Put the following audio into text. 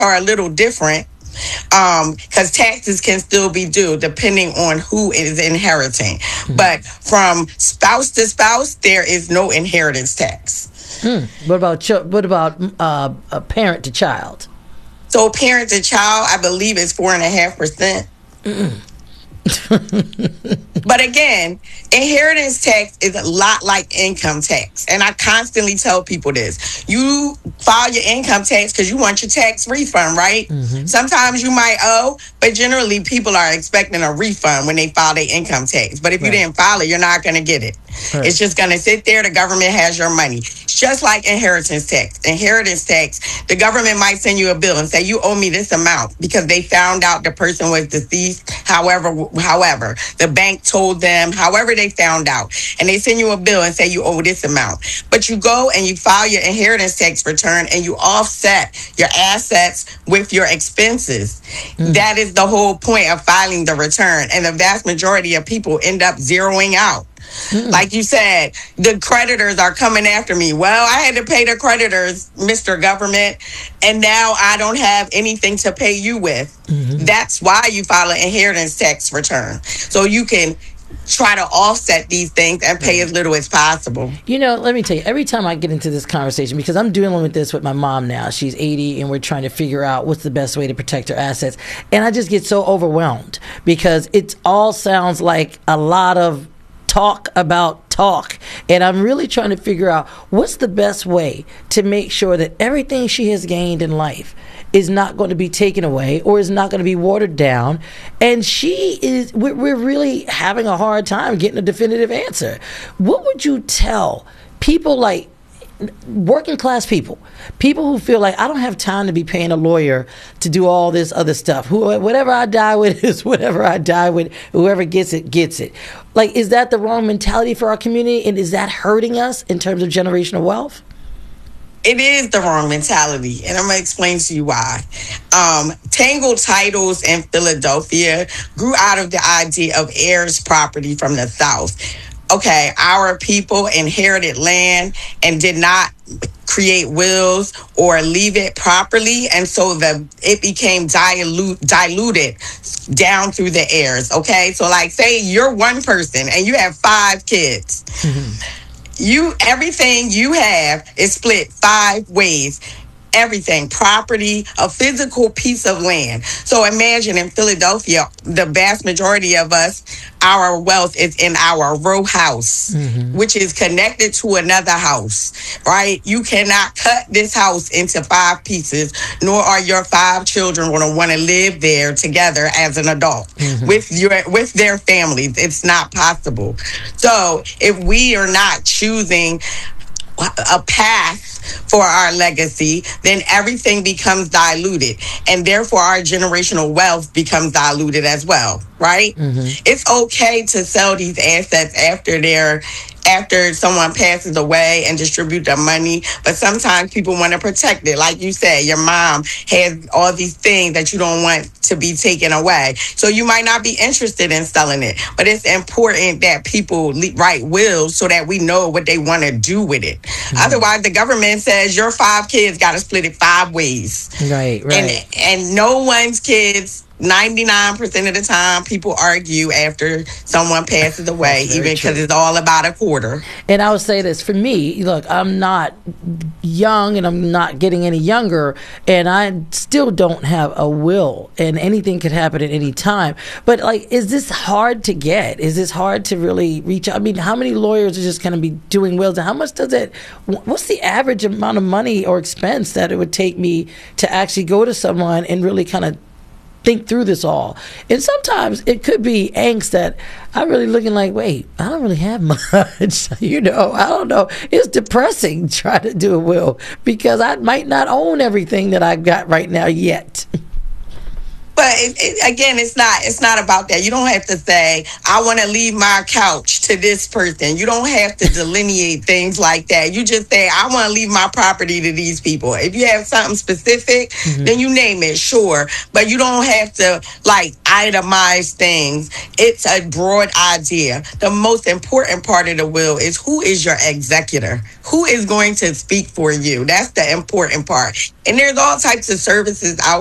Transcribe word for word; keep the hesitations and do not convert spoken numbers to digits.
are a little different um because taxes can still be due depending on who is inheriting. Mm-hmm. But from spouse to spouse, there is no inheritance tax. Mm. What about ch- what about uh, a parent to child? So parent to child, I believe, is four and a half percent. But again, inheritance tax is a lot like income tax. And I constantly tell people this. You file your income tax because you want your tax refund, right? Mm-hmm. Sometimes you might owe, but generally people are expecting a refund when they file their income tax. But if right. you didn't file it, you're not going to get it. Right. It's just going to sit there. The government has your money. It's just like inheritance tax. Inheritance tax, the government might send you a bill and say, you owe me this amount because they found out the person was deceased. However, however, the bank told them, however they found out, and they send you a bill and say you owe this amount. But you go and you file your inheritance tax return and you offset your assets with your expenses. Mm. That is the whole point of filing the return. And the vast majority of people end up zeroing out. Mm. Like you said, the creditors are coming after me. Well, I had to pay the creditors, Mister Government, and now I don't have anything to pay you with. Mm-hmm. That's why you file an inheritance tax return. So you can try to offset these things and pay as little as possible. You know, let me tell you, every time I get into this conversation, because I'm dealing with this with my mom now, she's eighty, and we're trying to figure out what's the best way to protect her assets. And I just get so overwhelmed because it all sounds like a lot of talk about talk, and I'm really trying to figure out what's the best way to make sure that everything she has gained in life is not going to be taken away or is not going to be watered down. And she is, we're, we're really having a hard time getting a definitive answer. What would you tell people like working class people, people who feel like I don't have time to be paying a lawyer to do all this other stuff. Who, whatever I die with is whatever I die with. Whoever gets it, gets it. Like, is that the wrong mentality for our community? And is that hurting us in terms of generational wealth? It is the wrong mentality, and I'm going to explain to you why. Um, Tangle Titles in Philadelphia grew out of the idea of heirs property from the South. Okay, our people inherited land and did not create wills or leave it properly, and so the it became dilute, diluted down through the heirs. Okay, so like say you're one person and you have five kids. Mm-hmm. You everything you have is split five ways. Everything, property, a physical piece of land. So imagine in Philadelphia, the vast majority of us, our wealth is in our row house, mm-hmm. which is connected to another house, right? You cannot cut this house into five pieces, nor are your five children going to want to live there together as an adult mm-hmm. with your with their families. It's not possible. So if we are not choosing a path for our legacy, then everything becomes diluted, and therefore our generational wealth becomes diluted as well, right? Mm-hmm. It's okay to sell these assets after they're after someone passes away and distribute the money, but sometimes people want to protect it. Like you said, your mom has all these things that you don't want to be taken away, so you might not be interested in selling it, but it's important that people write wills so that we know what they want to do with it. Mm-hmm. Otherwise, the government says your five kids got to split it five ways, right right and and no one's kids, ninety-nine percent of the time, people argue after someone passes away, even because it's all about a quarter. And I would say this, for me, look, I'm not young and I'm not getting any younger, and I still don't have a will, and anything could happen at any time. But, like, is this hard to get? Is this hard to really reach out? I mean, how many lawyers are just going to be doing wills, and how much does it, what's the average amount of money or expense that it would take me to actually go to someone and really kind of think through this all? And sometimes it could be angst that I'm really looking like, wait, I don't really have much. you know, I don't know. It's depressing trying to do a will because I might not own everything that I've got right now yet. But it, it, again, it's not it's not about that. You don't have to say, I want to leave my couch to this person. You don't have to delineate things like that. You just say, I want to leave my property to these people. If you have something specific, mm-hmm. then you name it, sure. But you don't have to like itemize things. It's a broad idea. The most important part of the will is who is your executor? Who is going to speak for you? That's the important part. And there's all types of services out